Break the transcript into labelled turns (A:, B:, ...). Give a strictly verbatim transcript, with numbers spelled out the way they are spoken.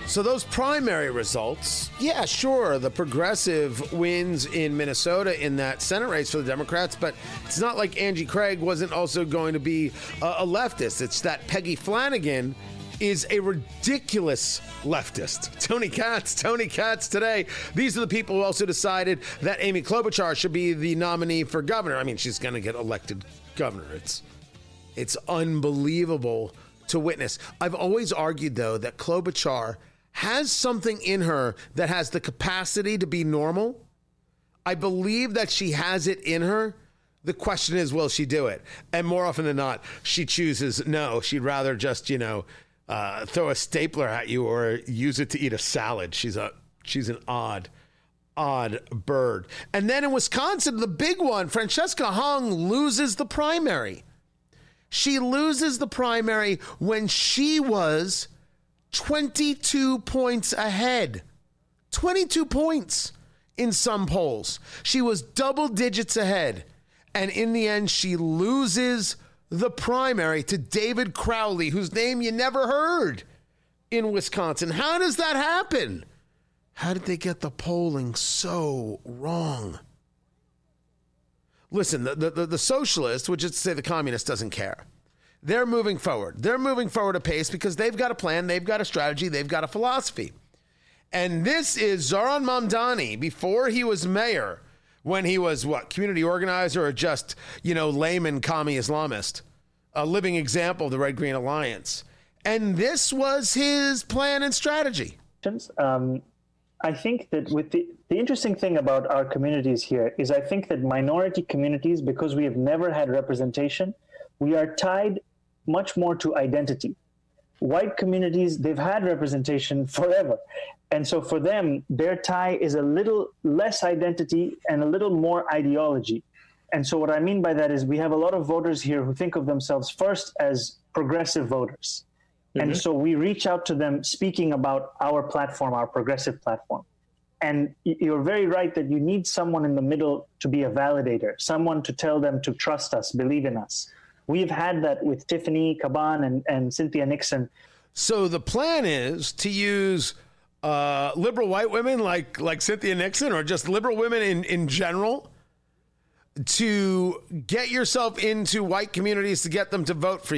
A: So those primary results, yeah, sure, the progressive wins in Minnesota in that Senate race for the Democrats, but it's not like Angie Craig wasn't also going to be a, a leftist. It's that Peggy Flanagan is a ridiculous leftist. Tony Katz, Tony Katz today. These are the people who also decided that Amy Klobuchar should be the nominee for governor. I mean, she's going to get elected governor. It's, it's unbelievable to witness. I've always argued, though, that Klobuchar has something in her that has the capacity to be normal. I believe that she has it in her. The question is, will she do it? And more often than not, she chooses no. She'd rather just, you know, uh, throw a stapler at you or use it to eat a salad. She's a she's an odd, odd bird. And then in Wisconsin, the big one, Francesca Hung loses the primary. She loses the primary when she was twenty-two points ahead. twenty-two points in some polls. She was double digits ahead. And in the end, she loses the primary to David Crowley, whose name you never heard in Wisconsin. How does that happen? How did they get the polling so wrong? Listen, the, the, the socialist, which is to say the communist, doesn't care. They're moving forward. They're moving forward apace because they've got a plan, they've got a strategy, they've got a philosophy. And this is Zohran Mamdani before he was mayor, when he was, what, community organizer or just, you know, layman commie Islamist, a living example of the Red Green Alliance. And this was his plan and strategy.
B: Um, I think that with the, the interesting thing about our communities here is I think that minority communities, because we have never had representation, we are tied much more to identity. White communities, they've had representation forever. And so for them, their tie is a little less identity and a little more ideology. And so what I mean by that is we have a lot of voters here who think of themselves first as progressive voters. Mm-hmm. And so we reach out to them speaking about our platform, our progressive platform. And you're very right that you need someone in the middle to be a validator, someone to tell them to trust us, believe in us. We've had that with Tiffany Caban and, and Cynthia Nixon.
A: So the plan is to use uh, liberal white women like like Cynthia Nixon, or just liberal women in, in general, to get yourself into white communities to get them to vote for you.